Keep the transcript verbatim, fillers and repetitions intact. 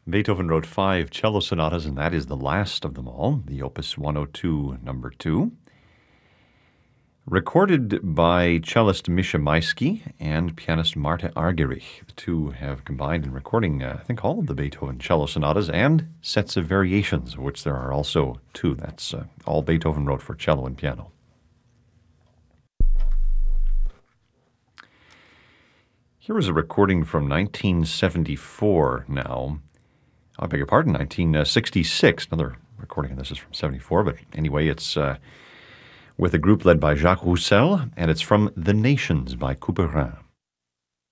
Beethoven wrote five cello sonatas, and that is the last of them all, the Opus one oh two, number two. Recorded by cellist Misha Maisky and pianist Marta Argerich. The two have combined in recording, uh, I think, all of the Beethoven cello sonatas and sets of variations, of which there are also two. That's uh, all Beethoven wrote for cello and piano. Here is a recording from nineteen seventy-four now. I beg your pardon, nineteen sixty-six. Another recording of this is from seventy-four, but anyway, it's uh, with a group led by Jacques Roussel, and it's from The Nations by Couperin.